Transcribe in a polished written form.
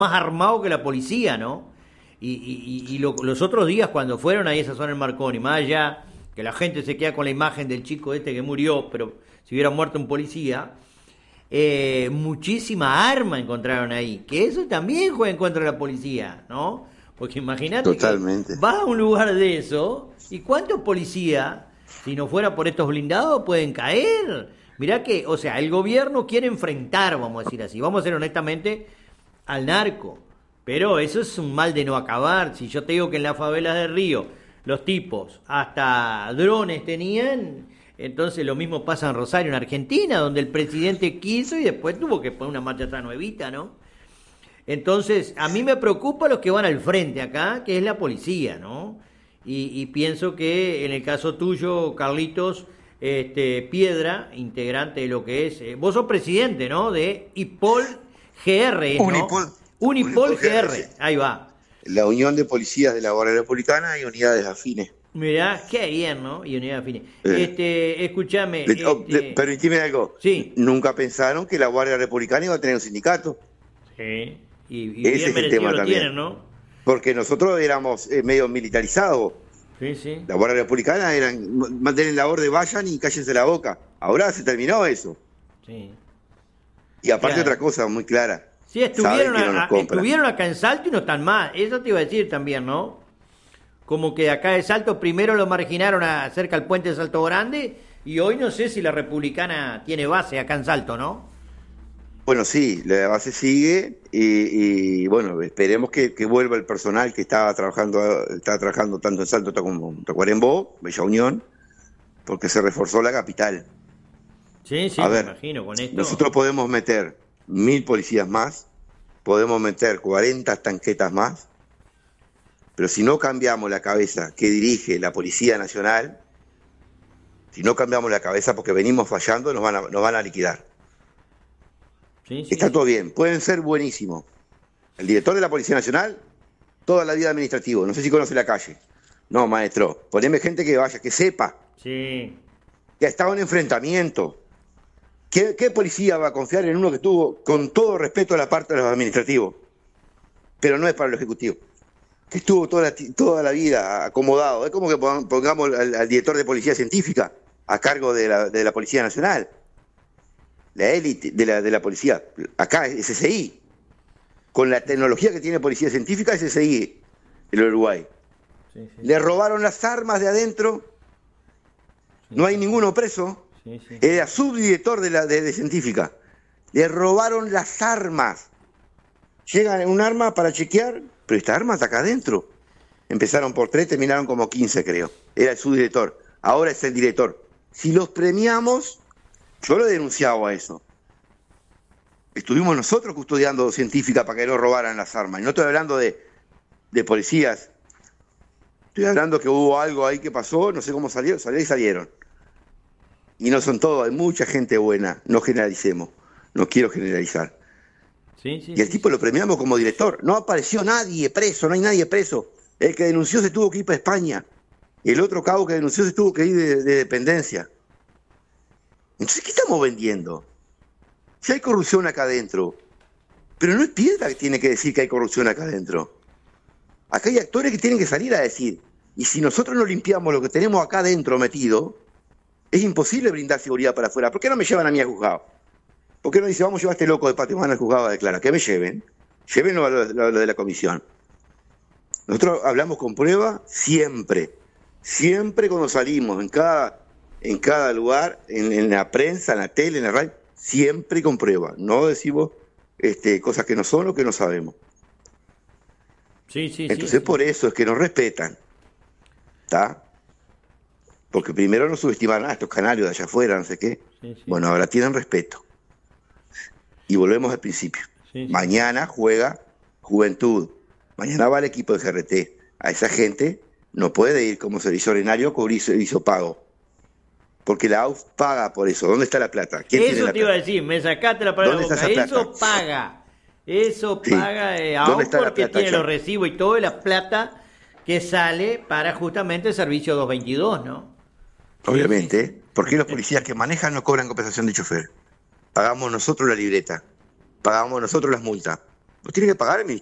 más armados que la policía, ¿no? Los otros días cuando fueron ahí a esa zona del Marconi, más allá que la gente se queda con la imagen del chico este que murió, pero si hubiera muerto un policía, muchísima arma encontraron ahí, que eso también juega en contra de la policía, ¿no? Porque imagínate que Totalmente. vas a un lugar de eso y cuántos policías, si no fuera por estos blindados, pueden caer. Mirá que, o sea, el gobierno quiere enfrentar, vamos a decir así, vamos a ser honestamente, al narco. Pero eso es un mal de no acabar. Si yo te digo que en las favelas de Río los tipos hasta drones tenían, entonces lo mismo pasa en Rosario, en Argentina, donde el presidente quiso y después tuvo que poner una marcha atrás nuevita, ¿no? Entonces, a mí me preocupa los que van al frente acá, que es la policía, ¿no? Y pienso que en el caso tuyo, Carlitos, Piedra, integrante de lo que es, vos sos presidente, ¿no? De IPOL GR, ¿no? Unipol GR, ahí va. La Unión de Policías de la Guardia Republicana y unidades afines. Mirá, qué bien, ¿no? Y unidades afines. Escúchame. Permitime algo. Sí. Nunca pensaron que la Guardia Republicana iba a tener un sindicato. Sí. Y Ese bien es el merecido tema lo también. tienen, ¿no? Porque nosotros éramos medio militarizados. Sí, sí. La Guardia Republicana eran mantener la orden, vayan y cállense la boca. Ahora se terminó eso. Sí. Y aparte Claro. otra cosa muy clara. Sí, estuvieron, Saben que no nos compran. estuvieron acá en Salto y no están más. Eso te iba a decir también, ¿no? Como que acá de Salto primero lo marginaron cerca al puente de Salto Grande y hoy no sé si la Republicana tiene base acá en Salto, ¿no? Bueno, sí, la base sigue y bueno, esperemos que vuelva el personal que estaba trabajando tanto en Salto como en Tacuarembó, Bella Unión, porque se reforzó la capital. Sí, sí, A me ver, imagino con esto. Nosotros podemos meter 1000 policías más, podemos meter 40 tanquetas más, pero si no cambiamos la cabeza que dirige la Policía Nacional, si no cambiamos la cabeza porque venimos fallando, nos van a liquidar. Sí, sí, Está sí. todo bien, pueden ser buenísimos. El director de la Policía Nacional, toda la vida administrativo, no sé si conoce la calle. No, maestro, poneme gente que vaya, que sepa, Sí. que ha estado en enfrentamiento. ¿Qué policía va a confiar en uno que estuvo, con todo respeto a la parte de los administrativos, pero no es para el Ejecutivo, que estuvo toda la vida acomodado? Es como que pongamos al director de Policía Científica a cargo de la Policía Nacional, la élite de la policía. Acá es SSI, con la tecnología que tiene Policía Científica, es SSI, el Uruguay. Sí, sí. Le robaron las armas de adentro, no hay ninguno preso. Sí, sí. Era subdirector de científica. Le robaron las armas. Llegan en un arma para chequear, pero esta arma está acá adentro. Empezaron por 3, terminaron como 15, creo. Era el subdirector. Ahora es el director. Si los premiamos, yo lo he denunciado a eso. Estuvimos nosotros custodiando científica para que no robaran las armas. Y no estoy hablando de policías. Estoy hablando que hubo algo ahí que pasó, no sé cómo salieron y salieron. Y no son todos, hay mucha gente buena, no generalicemos, no quiero generalizar. Sí, sí, Y el sí. tipo lo premiamos como director, no apareció nadie preso, no hay nadie preso. El que denunció se tuvo que ir para España, el otro cabo que denunció se tuvo que ir de dependencia. Entonces, ¿qué estamos vendiendo? Si hay corrupción acá adentro, pero no es Piedra que tiene que decir que hay corrupción acá adentro. Acá hay actores que tienen que salir a decir, y si nosotros no limpiamos lo que tenemos acá adentro metido, es imposible brindar seguridad para afuera. ¿Por qué no me llevan a mí al juzgado? ¿Por qué no dice, vamos a llevar a este loco de Patrimonio al juzgado a declarar? Que me lleven. Llévenlo a lo de la comisión. Nosotros hablamos con prueba siempre. Siempre cuando salimos, en cada lugar, en la prensa, en la tele, en la radio, siempre con prueba. No decimos cosas que no son o que no sabemos. Sí, sí, Entonces sí. por eso es que nos respetan. ¿Está? Porque primero nos subestimaron, estos canarios de allá afuera, no sé qué. Sí, sí. Bueno, ahora tienen respeto. Y volvemos al principio. Sí, sí. Mañana juega Juventud. Mañana va el equipo de GRT. A esa gente no puede ir como servicio ordinario o cubrir servicio pago. Porque la AUF paga por eso. ¿Dónde está la plata? ¿Quién tiene Eso la te iba a plata? decir, me sacaste la palabra de ¿Dónde la está boca. esa plata? Eso paga. Eso Sí. paga ¿Dónde aún está la porque plata, tiene Cha? los recibos y todo, y la plata que sale para justamente el servicio 222, ¿no? Obviamente. Sí, sí. ¿Por qué los policías que manejan no cobran compensación de chofer? Pagamos nosotros la libreta. Pagamos nosotros las multas. Lo tiene que pagar el